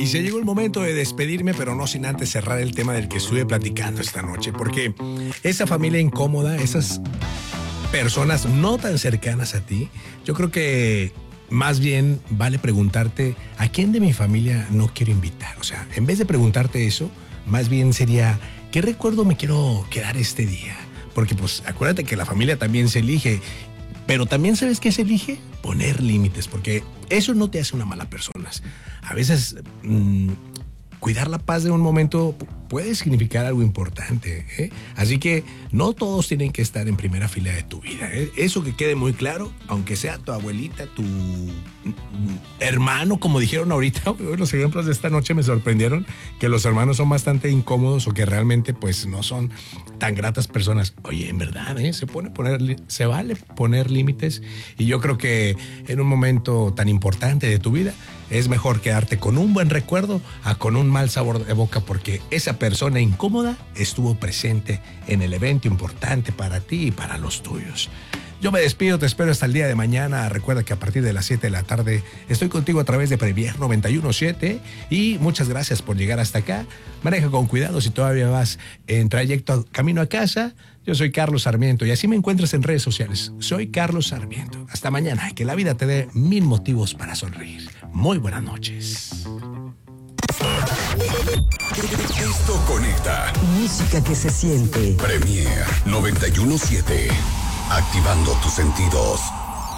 se llegó el momento de despedirme, pero no sin antes cerrar el tema del que estuve platicando esta noche, porque esa familia incómoda, esas personas no tan cercanas a ti, yo creo que más bien vale preguntarte a quién de mi familia no quiero invitar. O sea, en vez de preguntarte eso, más bien sería, ¿qué recuerdo me quiero quedar este día? Porque pues acuérdate que la familia también se elige, pero también ¿sabes qué se elige? Poner límites, porque eso no te hace una mala persona. A veces cuidar la paz de un momento puede significar algo importante, ¿eh? Así que no todos tienen que estar en primera fila de tu vida, ¿eh? Eso que quede muy claro, aunque sea tu abuelita, tu hermano, como dijeron ahorita. Los ejemplos de esta noche me sorprendieron, que los hermanos son bastante incómodos o que realmente pues no son tan gratas personas. Oye, en verdad, ¿eh? Se vale poner límites, y yo creo que en un momento tan importante de tu vida es mejor quedarte con un buen recuerdo a con un mal sabor de boca, porque esa persona incómoda estuvo presente en el evento importante para ti y para los tuyos. Yo me despido, te espero hasta el día de mañana. Recuerda que a partir de las 7 de la tarde estoy contigo a través de Premier 91.7 y muchas gracias por llegar hasta acá. Maneja con cuidado si todavía vas en trayecto camino a casa. Yo soy Carlos Sarmiento y así me encuentras en redes sociales. Soy Carlos Sarmiento. Hasta mañana, que la vida te dé 1000 motivos para sonreír. Muy buenas noches. Esto conecta. Música que se siente. Premier 91.7. Activando tus sentidos.